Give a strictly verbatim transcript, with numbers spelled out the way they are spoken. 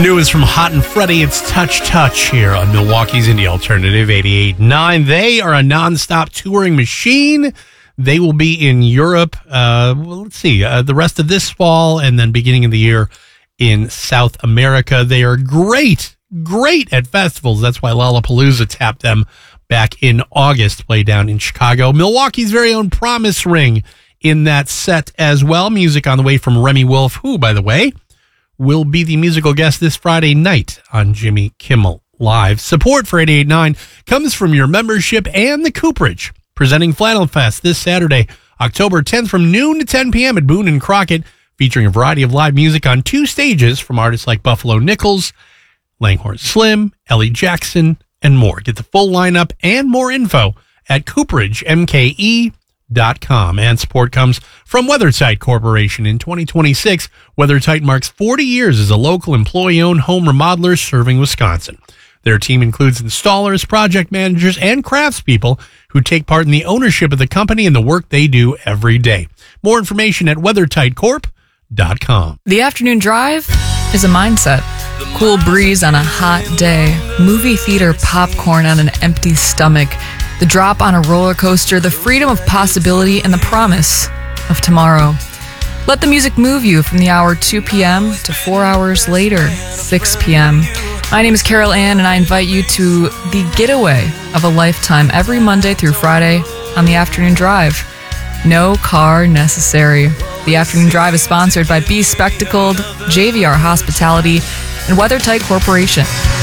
New is from Hot and Freddie. It's Touch Touch here on Milwaukee's Indie Alternative eighty-eight point nine. They are a nonstop touring machine. They will be in Europe, uh, well, let's see, uh, the rest of this fall and then beginning of the year in South America. They are great, great at festivals. That's why Lollapalooza tapped them back in August, play down in Chicago. Milwaukee's very own Promise Ring in that set as well. Music on the way from Remy Wolf, who, by the way, will be the musical guest this Friday night on Jimmy Kimmel Live. Support for eighty-eight point nine comes from your membership and the Cooperage, presenting Flannel Fest this Saturday, October tenth from noon to ten p.m. at Boone and Crockett, featuring a variety of live music on two stages from artists like Buffalo Nichols, Langhorne Slim, Ellie Jackson, and more. Get the full lineup and more info at cooperage m k e dot com. And support comes from WeatherTight Corporation. In twenty twenty-six, WeatherTight marks forty years as a local employee-owned home remodeler serving Wisconsin. Their team includes installers, project managers, and craftspeople who take part in the ownership of the company and the work they do every day. More information at weather tight corp dot com. The afternoon drive is a mindset. Cool breeze on a hot day, movie theater popcorn on an empty stomach, the drop on a roller coaster, the freedom of possibility, and the promise of tomorrow. Let the music move you from the hour two p.m. to four hours later, six p.m. My name is Carol Ann, and I invite you to the getaway of a lifetime every Monday through Friday on the Afternoon Drive. No car necessary. The Afternoon Drive is sponsored by Be Spectacled, J V R Hospitality, and WeatherTight Corporation.